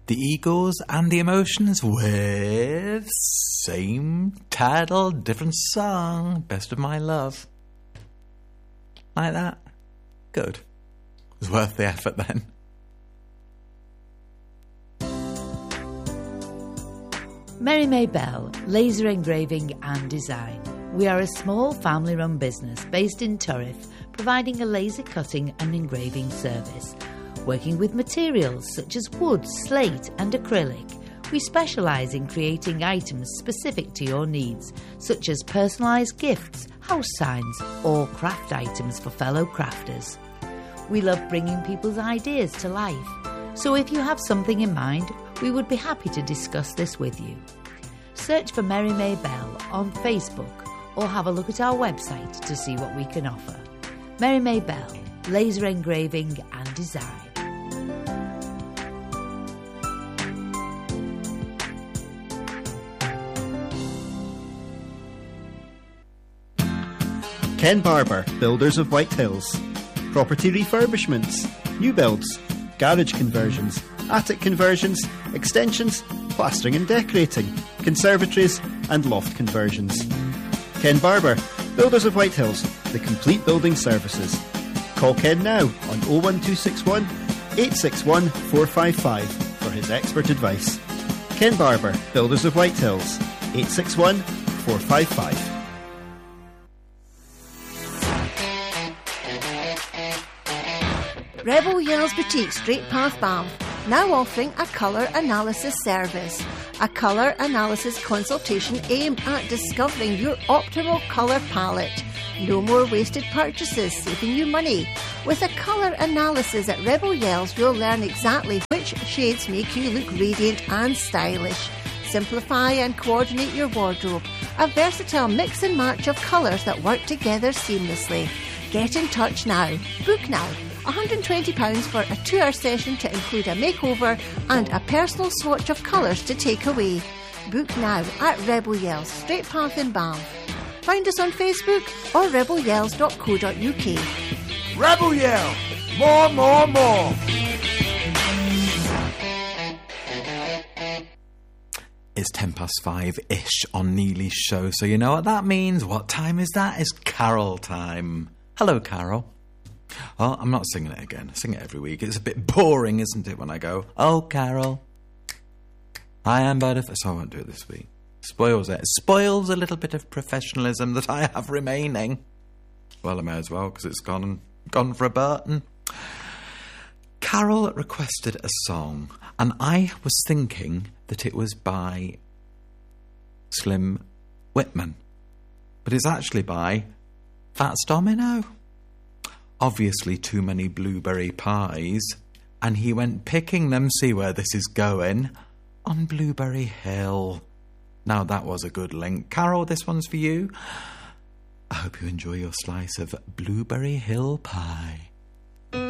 the egos and the emotions with same title, different song, Best of My Love. Like that? Good. It was worth the effort then. Mary May Bell, Laser Engraving and Design. We are a small family-run business based in Turriff, providing a laser cutting and engraving service. Working with materials such as wood, slate and acrylic, we specialise in creating items specific to your needs, such as personalised gifts, house signs or craft items for fellow crafters. We love bringing people's ideas to life, so if you have something in mind, we would be happy to discuss this with you. Search for Mary May Bell on Facebook or have a look at our website to see what we can offer. Mary May Bell, Laser Engraving and Design. Ken Barber, Builders of White Hills. Property refurbishments, new builds, garage conversions, attic conversions, extensions, plastering and decorating, conservatories and loft conversions. Ken Barber, Builders of White Hills, the complete building services. Call Ken now on 01261 861 455 for his expert advice. Ken Barber, Builders of White Hills, 861 455. Rebel Yells Boutique Straight Path Banff, now offering a colour analysis service. A colour analysis consultation aimed at discovering your optimal colour palette. No more wasted purchases, saving you money. With a colour analysis at Rebel Yells, you'll learn exactly which shades make you look radiant and stylish. Simplify and coordinate your wardrobe. A versatile mix and match of colours that work together seamlessly. Get in touch now. Book now. £120 for a 2-hour session to include a makeover and a personal swatch of colours to take away. Book now at Rebel Yells, Straight Path in Banff. Find us on Facebook or rebelyells.co.uk. Rebel Yell! More, more, more! It's 5:10-ish on Neely's show, so you know what that means. What time is that? It's Carol time. Hello, Carol. Oh, I'm not singing it again. I sing it every week. It's a bit boring, isn't it, when I go, oh, Carol, I am but a... So I won't do it this week. Spoils it. It spoils a little bit of professionalism that I have remaining. Well, I may as well, because it's gone for a Burton. Carol requested a song, and I was thinking that it was by Slim Whitman. But it's actually by Fats Domino. Obviously too many blueberry pies, and he went picking them, see where this is going, on Blueberry Hill. Now that was a good link. Carol, this one's for you. I hope you enjoy your slice of Blueberry Hill pie.